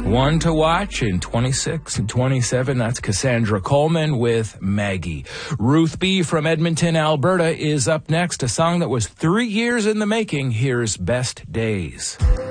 One to watch in 26 and 27. That's Cassandra Coleman with Maggie. Ruth B. from Edmonton, Alberta is up next. A song that was 3 years in the making. Here's Best Days.